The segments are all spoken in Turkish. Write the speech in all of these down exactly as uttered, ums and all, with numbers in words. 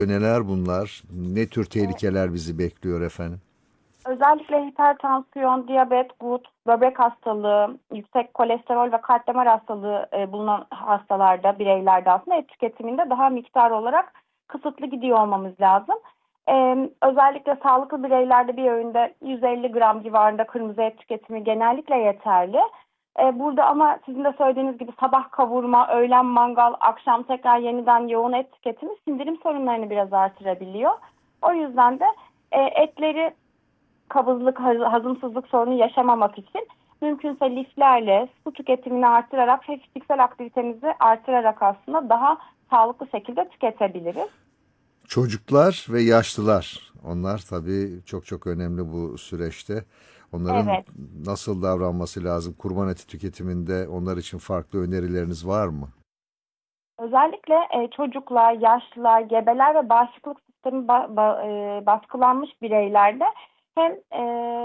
Neler bunlar? Ne tür tehlikeler bizi bekliyor efendim? Özellikle hipertansiyon, diyabet, gut, böbrek hastalığı, yüksek kolesterol ve kalp damar hastalığı e, bulunan hastalarda, bireylerde aslında et tüketiminde daha miktar olarak kısıtlı gidiyor olmamız lazım. E, özellikle sağlıklı bireylerde bir öğünde yüz elli gram civarında kırmızı et tüketimi genellikle yeterli. E, burada ama sizin de söylediğiniz gibi sabah kavurma, öğlen mangal, akşam tekrar yeniden yoğun et tüketimi sindirim sorunlarını biraz artırabiliyor. O yüzden de e, etleri kabızlık, hazımsızlık sorunu yaşamamak için mümkünse liflerle su tüketimini artırarak ve fiziksel aktivitemizi artırarak aslında daha sağlıklı şekilde tüketebiliriz. Çocuklar ve yaşlılar. Onlar tabii çok çok önemli bu süreçte. Onların Evet. nasıl davranması lazım? Kurban eti tüketiminde onlar için farklı önerileriniz var mı? Özellikle e, çocuklar, yaşlılar, gebeler ve bağışıklık sistemi ba- ba- e, baskılanmış bireylerde hem e,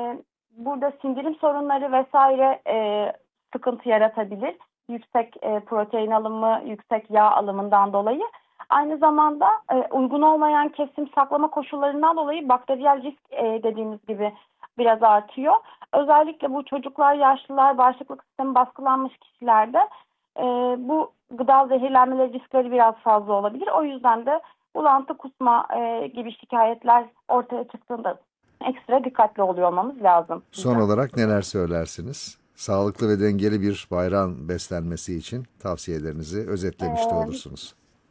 burada sindirim sorunları vesaire e, sıkıntı yaratabilir. Yüksek e, protein alımı, yüksek yağ alımından dolayı. Aynı zamanda e, uygun olmayan kesim saklama koşullarından dolayı bakteriyel risk e, dediğimiz gibi biraz artıyor. Özellikle bu çocuklar, yaşlılar, bağışıklık sistemi baskılanmış kişilerde e, bu gıda zehirlenmeleri riskleri biraz fazla olabilir. O yüzden de bulantı, kusma e, gibi şikayetler ortaya çıktığında ekstra dikkatli oluyor olmamız lazım Son bizim. olarak neler söylersiniz? Sağlıklı ve dengeli bir bayram beslenmesi için tavsiyelerinizi özetlemiş de E, olursunuz.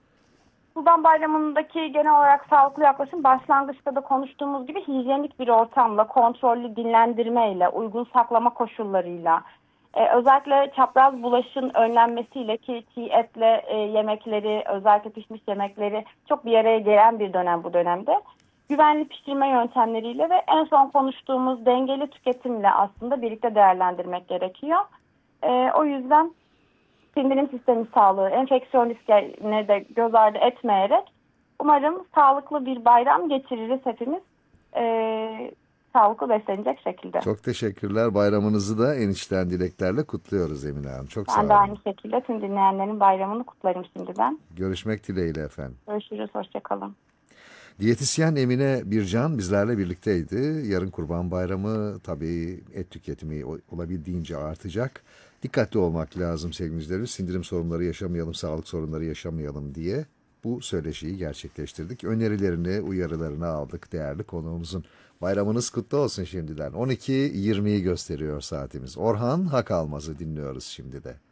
Kurban Bayramı'ndaki genel olarak sağlıklı yaklaşım başlangıçta da konuştuğumuz gibi hijyenik bir ortamla, kontrollü dinlendirmeyle, uygun saklama koşullarıyla, e, özellikle çapraz bulaşın önlenmesiyle ki çiğ etle e, yemekleri, özellikle pişmiş yemekleri çok bir araya gelen bir dönem bu dönemde. Güvenli pişirme yöntemleriyle ve en son konuştuğumuz dengeli tüketimle aslında birlikte değerlendirmek gerekiyor. E, o yüzden sindirim sistemi sağlığı, enfeksiyon riskine de göz ardı etmeyerek umarım sağlıklı bir bayram geçiririz hepimiz e, sağlıklı beslenecek şekilde. Çok teşekkürler. Bayramınızı da en içten dileklerle kutluyoruz Emine Hanım. Çok Ben sağ de olun. aynı şekilde tüm dinleyenlerin bayramını kutlarım şimdiden. Görüşmek dileğiyle efendim. Görüşürüz, hoşçakalın. Diyetisyen Emine Bircan bizlerle birlikteydi. Yarın Kurban Bayramı, tabii et tüketimi olabildiğince artacak. Dikkatli olmak lazım sevgili izleyiciler. Sindirim sorunları yaşamayalım, sağlık sorunları yaşamayalım diye bu söyleşiyi gerçekleştirdik. Önerilerini, uyarılarını aldık değerli konuğumuzun. Bayramınız kutlu olsun şimdiden. on iki yirmiyi gösteriyor saatimiz. Orhan Hakalmaz'ı dinliyoruz şimdi de.